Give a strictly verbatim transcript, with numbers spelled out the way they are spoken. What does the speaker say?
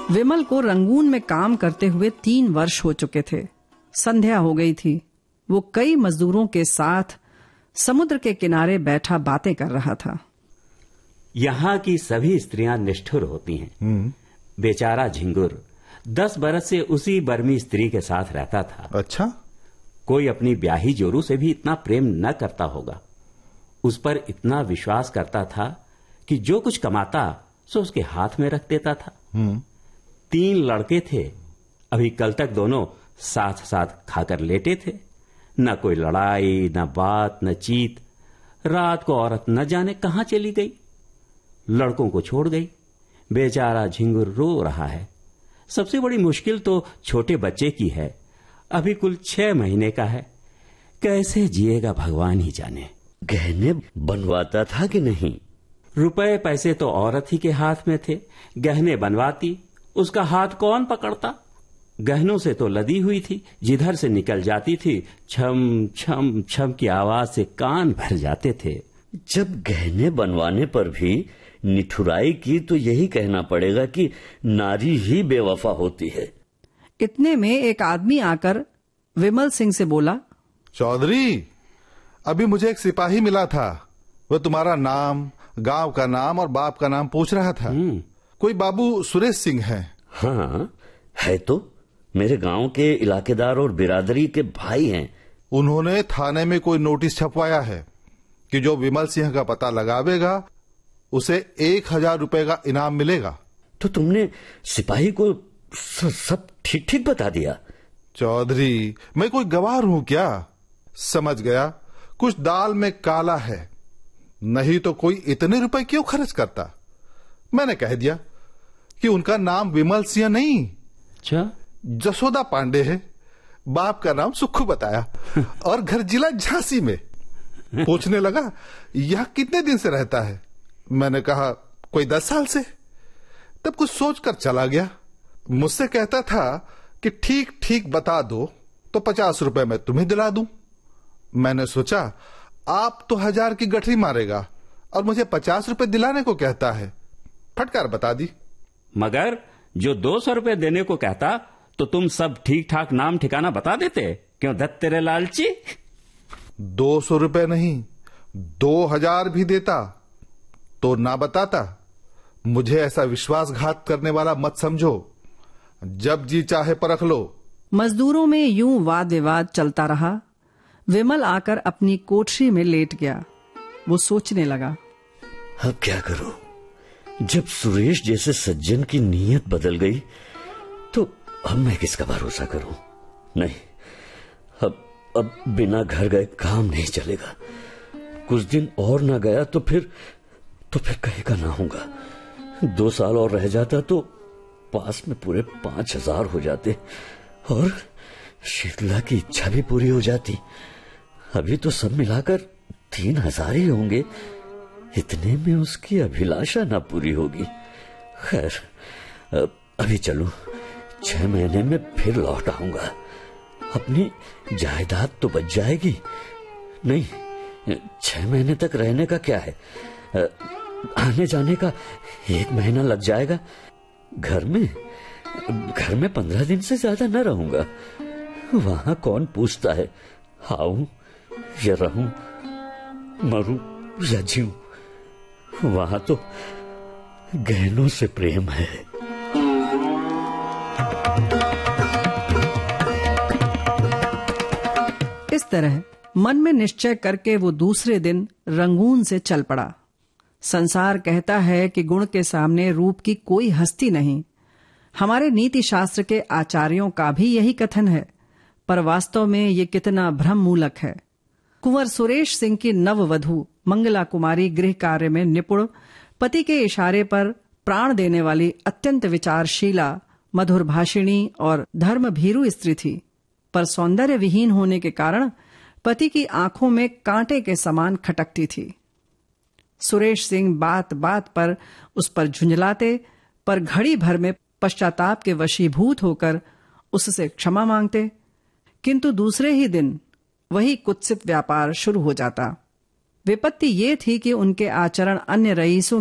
विमल को रंगून में काम करते हुए तीन वर्ष हो चुके थे। संध्या हो गई थी। वो कई मजदूरों के साथ समुद्र के किनारे बैठा बातें कर रहा था। यहाँ की सभी स्त्रियां निष्ठुर होती हैं। बेचारा झिंगुर दस बरस से उसी बर्मी स्त्री के साथ रहता था। अच्छा? कोई अपनी ब्याही जोरू से भी इतना प्रेम न करता होगा। उस पर इतना विश्वास करता था कि जो कुछ कमाता सो उसके हाथ में रख देता था। तीन लड़के थे। अभी कल तक दोनों साथ साथ खाकर लेटे थे। न कोई लड़ाई, न बात, न चीत। रात को औरत न जाने कहां चली गई, लड़कों को छोड़ गई। बेचारा झिंगुर रो रहा है। सबसे बड़ी मुश्किल तो छोटे बच्चे की है। अभी कुल छह महीने का है। कैसे जिएगा भगवान ही जाने। गहने बनवाता था कि नहीं? रुपए पैसे तो औरत ही के हाथ में थे। गहने बनवाती, उसका हाथ कौन पकड़ता। गहनों से तो लदी हुई थी। जिधर से निकल जाती थी छम छम छम की आवाज से कान भर जाते थे। जब गहने बनवाने पर भी निठुराई की तो यही कहना पड़ेगा कि नारी ही बेवफा होती है। इतने में एक आदमी आकर विमल सिंह से बोला, चौधरी, अभी मुझे एक सिपाही मिला था। वह तुम्हारा नाम, गांव का नाम और बाप का नाम पूछ रहा था। कोई बाबू सुरेश सिंह है। हाँ है तो। मेरे गांव के इलाकेदार और बिरादरी के भाई हैं। उन्होंने थाने में कोई नोटिस छपवाया है कि जो विमल सिंह का पता लगावेगा उसे एक हजार रुपए का इनाम मिलेगा। तो तुमने सिपाही को सब ठीक ठीक बता दिया? चौधरी, मैं कोई गवार हूं क्या? समझ गया कुछ दाल में काला है, नहीं तो कोई इतने रुपए क्यों खर्च करता। मैंने कह दिया कि उनका नाम विमल सिंह नहीं, अच्छा, जसोदा पांडे है। बाप का नाम सुक्खू बताया और घर जिला झांसी में। पूछने लगा यह कितने दिन से रहता है। मैंने कहा कोई दस साल से। तब कुछ सोचकर चला गया। मुझसे कहता था कि ठीक ठीक बता दो तो पचास रुपए मैं तुम्हें दिला दूं। मैंने सोचा आप तो हजार की गठरी मारेगा और मुझे पचास रुपए दिलाने को कहता है। फटकार बता दी। मगर जो दो सौ रुपए देने को कहता तो तुम सब ठीक ठाक नाम ठिकाना बता देते। क्यों दत्त तेरे लालची। दो सौ रुपए नहीं, दो हजार भी देता तो ना बताता। मुझे ऐसा विश्वासघात करने वाला मत समझो। जब जी चाहे परख लो। मजदूरों में यूं वाद विवाद चलता रहा। विमल आकर अपनी कोठरी में लेट गया। वो सोचने लगा, अब क्या करूं? जब सुरेश जैसे सज्जन की नीयत बदल गई तो अब मैं किसका भरोसा करूं? नहीं, अब अब बिना घर गए काम नहीं चलेगा। कुछ दिन और ना गया तो फिर तो फिर कहेगा ना होगा। दो साल और रह जाता तो पास में पूरे पांच हजार हो जाते और शीतला की इच्छा भी पूरी हो जाती। अभी तो सब मिलाकर तीन हजार ही होंगे। इतने में उसकी अभिलाषा ना पूरी होगी। खैर, अभी चलूं, छह महीने में फिर लौट आऊंगा। अपनी जायदाद तो बच जाएगी। नहीं, छह महीने तक रहने का क्या है, आने जाने का एक महीना लग जाएगा। घर में घर में पंद्रह दिन से ज्यादा न रहूंगा। वहां कौन पूछता है आऊं या रहूं, मरूं या जीऊं। वहां तो गहनों से प्रेम है। इस तरह मन में निश्चय करके वो दूसरे दिन रंगून से चल पड़ा। संसार कहता है कि गुण के सामने रूप की कोई हस्ती नहीं। हमारे नीति शास्त्र के आचार्यों का भी यही कथन है, पर वास्तव में ये कितना भ्रम मूलक है। कुंवर सुरेश सिंह की नववधू मंगला कुमारी गृह कार्य में निपुण, पति के इशारे पर प्राण देने वाली, अत्यंत विचारशीला, मधुर भाषिणी और धर्म भीरू स्त्री थी। पर सौंदर्य विहीन होने के कारण पति की आंखों में कांटे के समान खटकती थी। सुरेश सिंह बात बात पर उस पर झुंझलाते, पर घड़ी भर में पश्चाताप के वशीभूत होकर उससे क्षमा मांगते। किंतु दूसरे ही दिन वही कुत्सित व्यापार शुरू हो जाता। विपत्ति ये थी कि उनके आचरण अन्य रईसों